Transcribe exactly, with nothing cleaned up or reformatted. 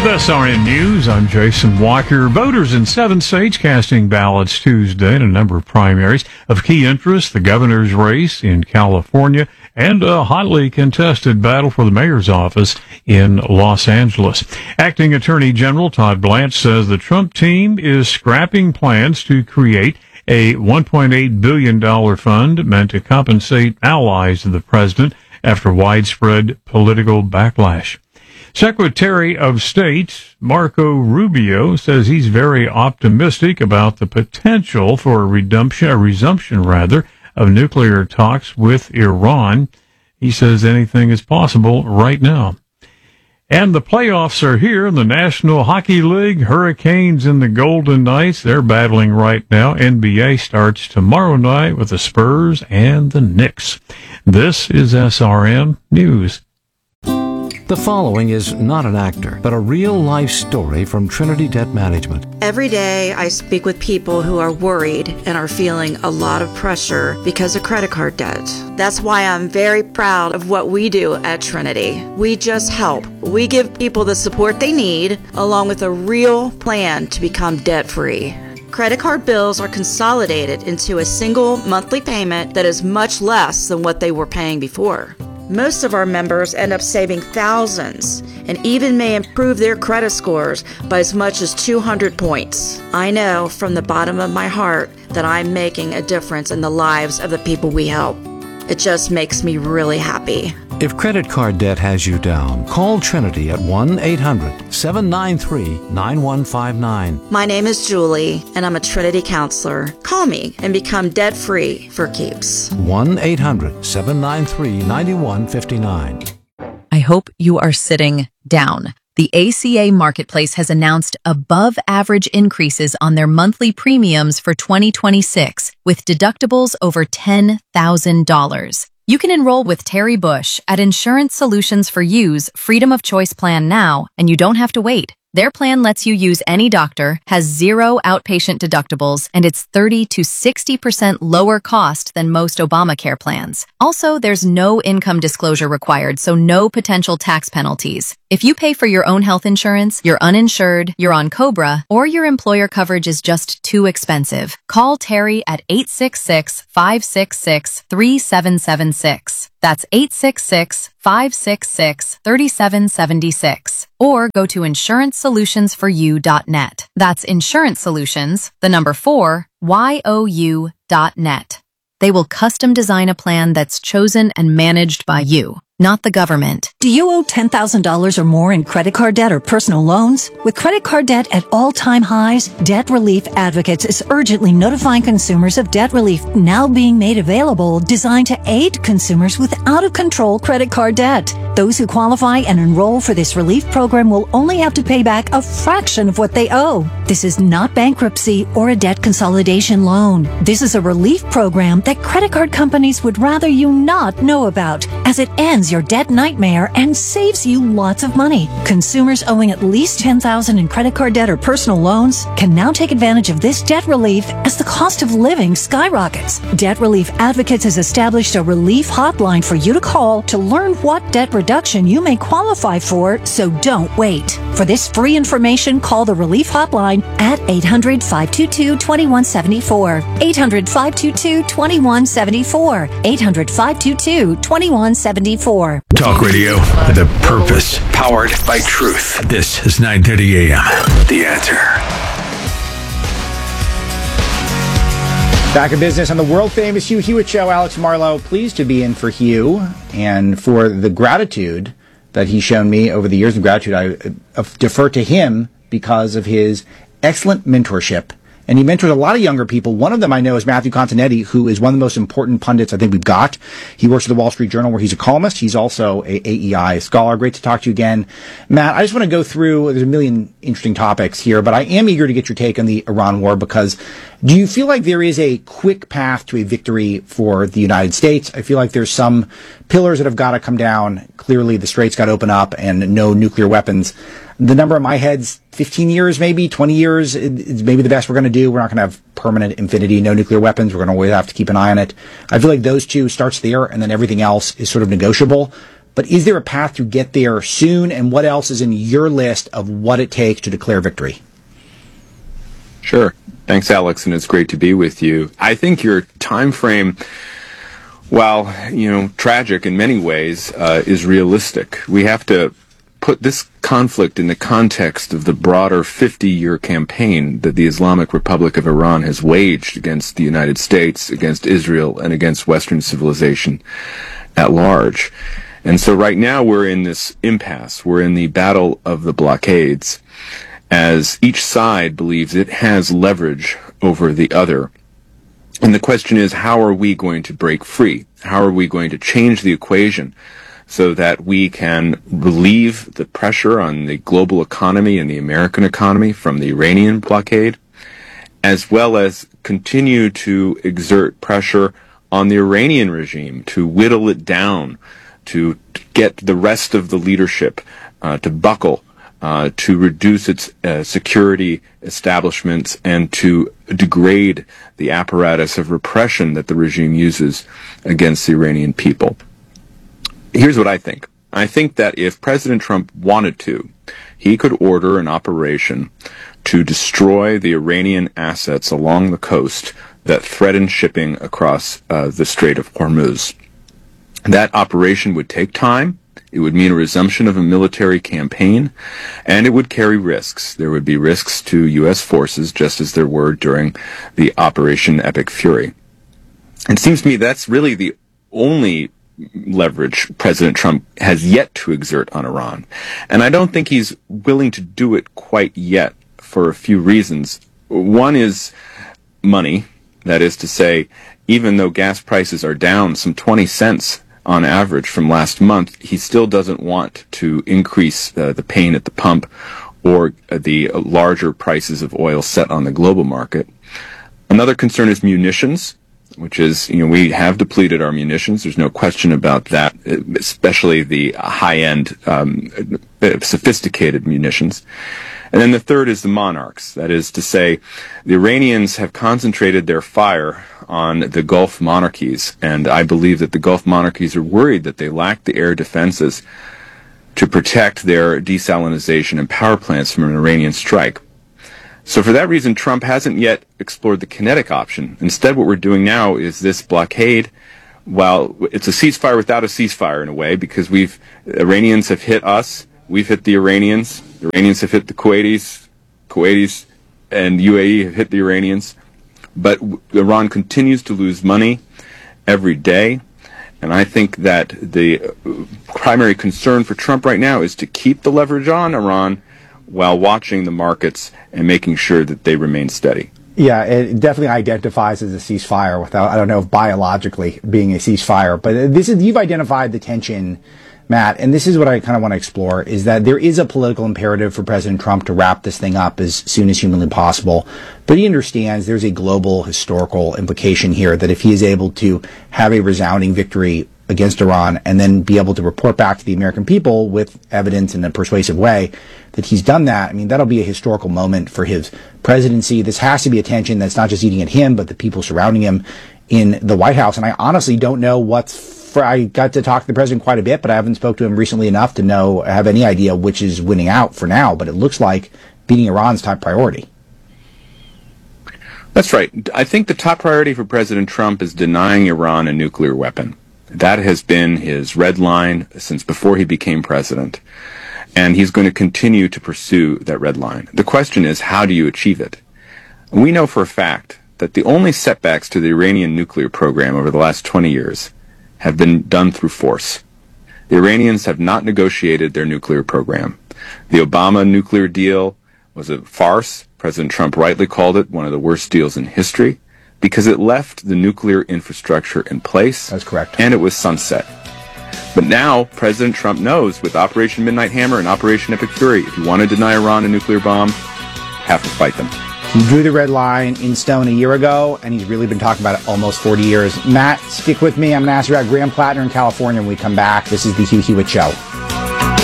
With S R N News, I'm Jason Walker. Voters in seven states casting ballots Tuesday in a number of primaries. Of key interest, the governor's race in California and a hotly contested battle for the mayor's office in Los Angeles. Acting Attorney General Todd Blanche says the Trump team is scrapping plans to create a one point eight billion dollars fund meant to compensate allies of the president after widespread political backlash. Secretary of State Marco Rubio says he's very optimistic about the potential for a redemption, a resumption rather, of nuclear talks with Iran. He says anything is possible right now. And the playoffs are here in the National Hockey League. Hurricanes and the Golden Knights, they're battling right now. N B A starts tomorrow night with the Spurs and the Knicks. This is S R N News. The following is not an actor, but a real-life story from Trinity Debt Management. Every day I speak with people who are worried and are feeling a lot of pressure because of credit card debt. That's why I'm very proud of what we do at Trinity. We just help. We give people the support they need, along with a real plan to become debt-free. Credit card bills are consolidated into a single monthly payment that is much less than what they were paying before. Most of our members end up saving thousands and even may improve their credit scores by as much as two hundred points. I know from the bottom of my heart that I'm making a difference in the lives of the people we help. It just makes me really happy. If credit card debt has you down, call Trinity at one eight hundred seven nine three nine one five nine. My name is Julie, and I'm a Trinity counselor. Call me and become debt-free for keeps. one eight hundred seven nine three nine one five nine. I hope you are sitting down. The A C A Marketplace has announced above-average increases on their monthly premiums for twenty twenty-six, with deductibles over ten thousand dollars. You can enroll with Terry Bush at Insurance Solutions for You's Freedom of Choice plan now, and you don't have to wait. Their plan lets you use any doctor, has zero outpatient deductibles, and it's thirty to sixty percent lower cost than most Obamacare plans. Also, there's no income disclosure required, so no potential tax penalties. If you pay for your own health insurance, you're uninsured, you're on COBRA, or your employer coverage is just too expensive, call Terry at eight six six, five six six, three seven seven six. That's eight six six, five six six, three seven seven six. Or go to insurance solutions for you dot net. That's Insurance Solutions, the number four, Y O U dot net. They will custom design a plan that's chosen and managed by you, not the government. Do you owe ten thousand dollars or more in credit card debt or personal loans? With credit card debt at all-time highs, Debt Relief Advocates is urgently notifying consumers of debt relief now being made available, designed to aid consumers with out-of-control credit card debt. Those who qualify and enroll for this relief program will only have to pay back a fraction of what they owe. This is not bankruptcy or a debt consolidation loan. This is a relief program that credit card companies would rather you not know about, as it ends your debt nightmare and saves you lots of money. Consumers owing at least ten thousand dollars in credit card debt or personal loans can now take advantage of this debt relief as the cost of living skyrockets. Debt Relief Advocates has established a relief hotline for you to call to learn what debt reduction you may qualify for, so don't wait. For this free information, call the Relief Hotline at eight hundred, five two two, two one seven four. eight hundred, five two two, two one seven four. eight hundred, five two two, two one seven four. Talk radio with a purpose, powered by truth. This is nine thirty a m The Answer. Back in business on the world-famous Hugh Hewitt Show. Alex Marlowe, pleased to be in for Hugh and for the gratitude that he's shown me over the years of gratitude. I uh, defer to him because of his excellent mentorship. And he mentors a lot of younger people. One of them I know is Matthew Continetti, who is one of the most important pundits I think we've got. He works at the Wall Street Journal, where he's a columnist. He's also a A E I scholar. Great to talk to you again. Matt, I just want to go through, there's a million interesting topics here, but I am eager to get your take on the Iran war, because do you feel like there is a quick path to a victory for the United States? I feel like there's some pillars that have got to come down. Clearly, the straits got to open up and no nuclear weapons. The number in my head's fifteen years, maybe twenty years is maybe the best we're going to do. We're not going to have permanent infinity, no nuclear weapons. We're going to always have to keep an eye on it. I feel like those two starts there, and then everything else is sort of negotiable. But is there a path to get there soon? And what else is in your list of what it takes to declare victory? Sure. Thanks, Alex, and it's great to be with you. I think your time frame, while, you know, tragic in many ways, uh, is realistic. We have to put this conflict in the context of the broader fifty-year campaign that the Islamic Republic of Iran has waged against the United States, against Israel, and against Western civilization at large. And so right now we're in this impasse. We're in the battle of the blockades, as each side believes it has leverage over the other. And the question is, how are we going to break free? How are we going to change the equation so that we can relieve the pressure on the global economy and the American economy from the Iranian blockade, as well as continue to exert pressure on the Iranian regime to whittle it down, to get the rest of the leadership uh, to buckle, uh, to reduce its uh, security establishments, and to degrade the apparatus of repression that the regime uses against the Iranian people. Here's what I think. I think that if President Trump wanted to, he could order an operation to destroy the Iranian assets along the coast that threaten shipping across uh, the Strait of Hormuz. That operation would take time. It would mean a resumption of a military campaign, and it would carry risks. There would be risks to U S forces, just as there were during the Operation Epic Fury. It seems to me that's really the only leverage President Trump has yet to exert on Iran. And I don't think he's willing to do it quite yet for a few reasons. One is money. That is to say, even though gas prices are down some twenty cents on average from last month, he still doesn't want to increase uh, the pain at the pump or uh, the uh, larger prices of oil set on the global market. Another concern is munitions, which is, you know, we have depleted our munitions. There's no question about that, especially the high-end, um, sophisticated munitions. And then the third is the monarchs. That is to say, the Iranians have concentrated their fire on the Gulf monarchies, and I believe that the Gulf monarchies are worried that they lack the air defenses to protect their desalinization and power plants from an Iranian strike. So for that reason, Trump hasn't yet explored the kinetic option. Instead, what we're doing now is this blockade. While it's a ceasefire without a ceasefire in a way, because we've Iranians have hit us, we've hit the Iranians, the Iranians have hit the Kuwaitis, Kuwaitis and U A E have hit the Iranians. But Iran continues to lose money every day, and I think that the primary concern for Trump right now is to keep the leverage on Iran while watching the markets and making sure that they remain steady. Yeah, it definitely identifies as a ceasefire without, I don't know if biologically being a ceasefire, but this is, you've identified the tension, Matt, and this is what I kind of want to explore, is that there is a political imperative for President Trump to wrap this thing up as soon as humanly possible. But he understands there's a global historical implication here that if he is able to have a resounding victory against Iran and then be able to report back to the American people with evidence in a persuasive way that he's done that, I mean, that'll be a historical moment for his presidency. This has to be a tension that's not just eating at him, but the people surrounding him in the White House. And I honestly don't know what's for, I got to talk to the president quite a bit, but I haven't spoke to him recently enough to know, have any idea which is winning out for now. But it looks like beating Iran's top priority. That's right. I think the top priority for President Trump is denying Iran a nuclear weapon. That has been his red line since before he became president. And he's going to continue to pursue that red line. The question is, how do you achieve it? We know for a fact that the only setbacks to the Iranian nuclear program over the last twenty years have been done through force. The Iranians have not negotiated their nuclear program. The Obama nuclear deal was a farce. President Trump rightly called it one of the worst deals in history because it left the nuclear infrastructure in place. That's correct. And it was sunset. But now President Trump knows with Operation Midnight Hammer and Operation Epic Fury, if you want to deny Iran a nuclear bomb, have to fight them. He drew the red line in stone a year ago, and he's really been talking about it almost forty years. Matt, stick with me. I'm going to ask you about Graham Plattner in California when we come back. This is the Hugh Hewitt Show.